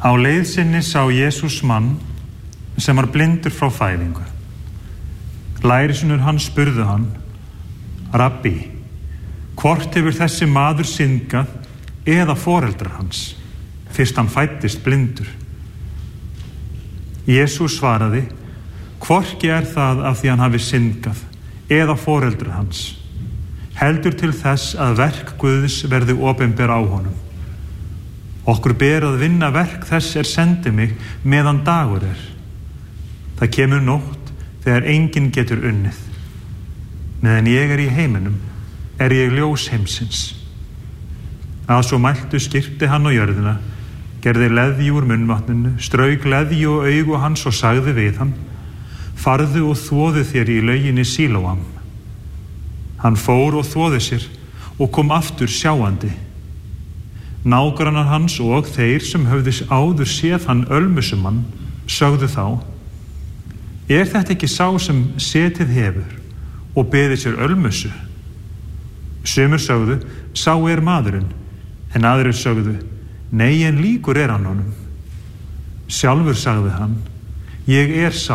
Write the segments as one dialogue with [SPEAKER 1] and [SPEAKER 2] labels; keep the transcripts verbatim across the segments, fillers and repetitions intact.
[SPEAKER 1] Á leið sinni sá Jesús mann sem var blindur frá fæðingu. Lærisveinur hans spurðu hann: Rabbi, hvort hefur þessi maður syndgað eða foreldrar hans, fyrst hann fæddist blindur? Jesús svaraði: Hvorki er það af því hann hafi syndgað eða foreldrar hans, heldur til þess að verk Guðs verði opinber á honum. Okkur ber að vinna verk þess er sendi mig meðan dagur er. Það kemur nótt þegar enginn getur unnið. Meðan ég er í heiminum er ég ljós heimsins. Að svo mæltu skyrpti hann á jörðina, gerði leðju úr munnvatninu, strauk leðju og augu hans og sagði við hann: Farðu og þvoðu þér í lauginni Sílóam. Hann fór og þvoði sér og kom aftur sjáandi. Nágrannar hans og þeir sem höfðu áður séð hann ölmusumann sögðu þá: Er þetta ekki sá sem setið hefur og beðið sér ölmusu? Sumir sögðu: Sá er maðurinn, en aðrir sögðu: Nei, en líkur er hann honum. Sjálfur sagði hann: Ég er sá.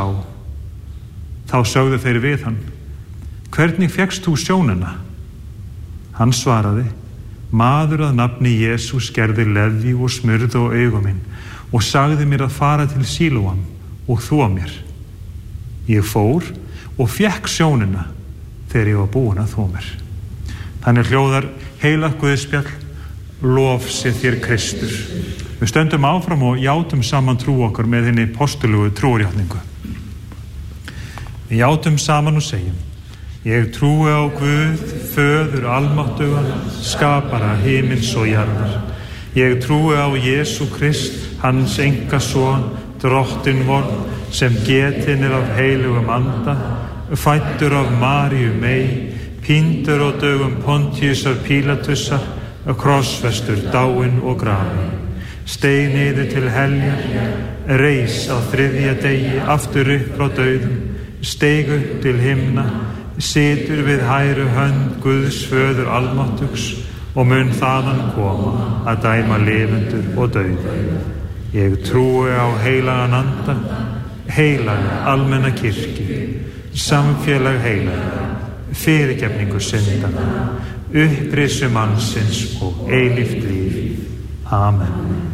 [SPEAKER 1] Þá sögðu þeir við hann: Hvernig fékkst þú sjónina? Hann svaraði: Maður að nafni Jesús gerði leðju og smurði á augu mín og sagði mér að fara til Sílóam og þvo mér. Ég fór og fékk sjónina þegar ég var búin að þvo mér. Þannig hljóðar heilagt Guðspjall, lof sé þér Kristur. Við stöndum áfram og játum saman trú okkar með henni postulugu trúarjátningu. Við játum saman og segjum: Ég trúi á Guð, Föður almáttugan, skapara himins og jarðar. Ég trúi á Jesú Krist, hans einkason, drottinn vor, sem getinn er af heilugum anda, fæddur af Maríu mey, píndur á dögum Pontíusar Pílatusar, krossfestur, dáinn og grafinn, steig niður til heljar, reis á þriðja degi aftur upp frá dauðum, steig upp til himna, situr við hægri hönd Guðs Föður almáttugs og mun þaðan koma að dæma lifendur og dauða. Ég trúi á heilagan anda, heilaga almenna kirkju, samfélag heilaga, fyrirgefningu syndanna, upprisu mannsins og eilíft líf. Amen.